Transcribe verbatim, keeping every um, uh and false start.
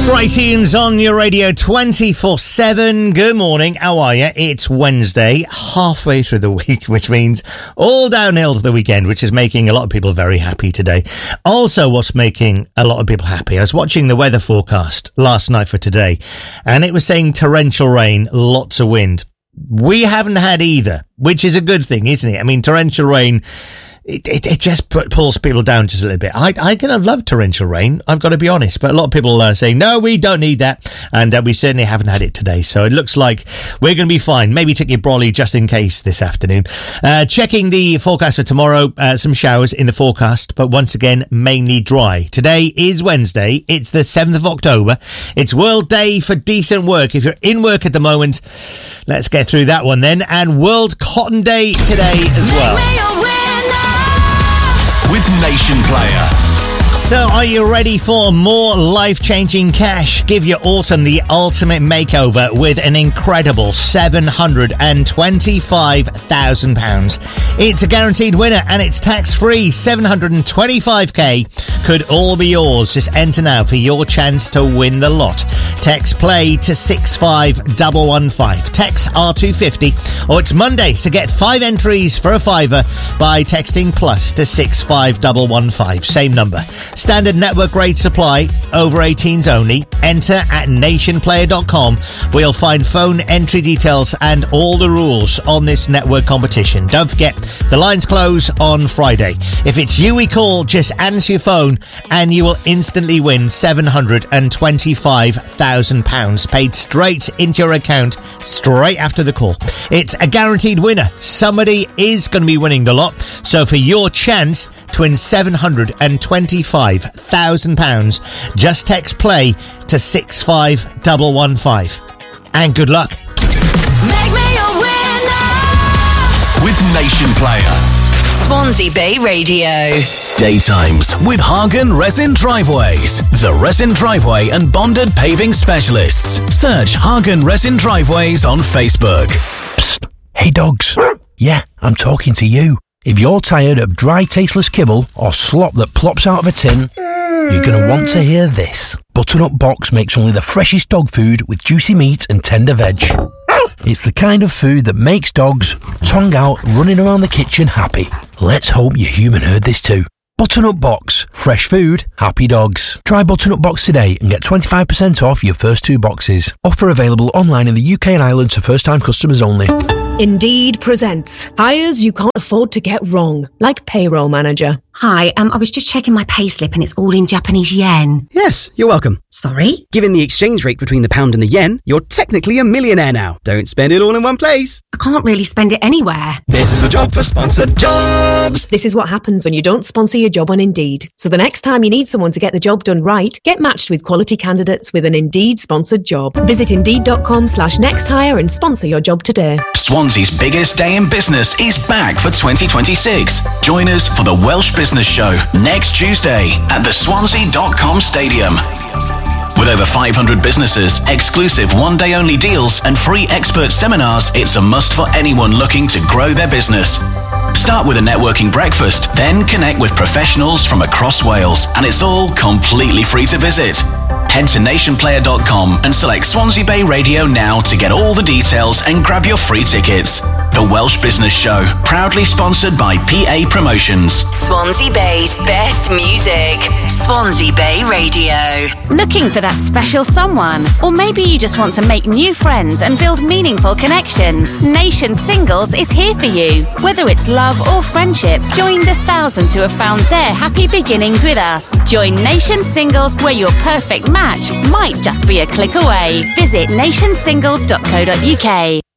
Great tunes on your radio twenty-four seven. Good morning. How are you? It's Wednesday, halfway through the week, which means all downhill to the weekend, which is making a lot of people very happy today. Also, what's making a lot of people happy, I was watching the weather forecast last night for today, and it was saying torrential rain, lots of wind. We haven't had either, which is a good thing, isn't it? I mean, torrential rain, It, it it just put, pulls people down just a little bit. I I kind of love torrential rain, I've got to be honest, but a lot of people are saying, no, we don't need that, and uh, we certainly haven't had it today, so it looks like we're going to be fine. Maybe take your brolly just in case this afternoon. Uh, checking the forecast for tomorrow, uh, some showers in the forecast, but once again, mainly dry. Today is Wednesday, it's the seventh of October, it's World Day for Decent Work. If you're in work at the moment, let's get through that one then, and World Cotton Day today as well. With Nation Player. So, are you ready for more life-changing cash? Give your autumn the ultimate makeover with an incredible seven hundred twenty-five thousand pounds. It's a guaranteed winner and it's tax-free. seven hundred twenty-five k could all be yours. Just enter now for your chance to win the lot. Text play to six five one one five. Text R two fifty, or it's Monday, so get five entries for a fiver by texting plus to six five one one five. Same number. Standard network rate supply, over eighteens only. Enter at nation player dot com, where you'll find phone entry details and all the rules on this network competition. Don't forget, the lines close on Friday. If it's you we call, just answer your phone and you will instantly win seven hundred twenty-five thousand pounds paid straight into your account straight after the call. It's a guaranteed winner. Somebody is going to be winning the lot. So for your chance to win seven hundred twenty-five thousand pounds, just text play to six five one one five. And good luck. Make me a winner with Nation Player. Swansea Bay Radio. Daytimes with Hagen Resin Driveways, the resin driveway and bonded paving specialists. Search Hagen Resin Driveways on Facebook. Psst. Hey dogs. Yeah, I'm talking to you. If you're tired of dry, tasteless kibble or slop that plops out of a tin, you're going to want to hear this. Butternut Box makes only the freshest dog food with juicy meat and tender veg. It's the kind of food that makes dogs, tongue out, running around the kitchen happy. Let's hope your human heard this too. Butternut Box. Fresh food, happy dogs. Try Butternut Box today and get twenty-five percent off your first two boxes. Offer available online in the U K and Ireland to first-time customers only. Indeed presents hires you can't afford to get wrong, like payroll manager. Hi, um, I was just checking my payslip and it's all in Japanese yen. Yes, you're welcome. Sorry? Given the exchange rate between the pound and the yen, you're technically a millionaire now. Don't spend it all in one place. I can't really spend it anywhere. This is a job for sponsored jobs. This is what happens when you don't sponsor your job on Indeed. So the next time you need someone to get the job done right, get matched with quality candidates with an Indeed sponsored job. Visit indeed.com slash next hire and sponsor your job today. Swansea's biggest day in business is back for twenty twenty-six. Join us for the Welsh Business Show next Tuesday at the Swansea dot com Stadium. With over five hundred businesses, exclusive one-day only deals and free expert seminars, it's a must for anyone looking to grow their business. Start with a networking breakfast, then connect with professionals from across Wales, and it's all completely free to visit. Head to nation player dot com and select Swansea Bay Radio now to get all the details and grab your free tickets. The Welsh Business Show, proudly sponsored by P A Promotions. Swansea Bay's best music. Swansea Bay Radio. Looking for that special someone? Or maybe you just want to make new friends and build meaningful connections? Nation Singles is here for you. Whether it's love or friendship, join the thousands who have found their happy beginnings with us. Join Nation Singles, where your perfect match might just be a click away. Visit nation singles dot co dot uk.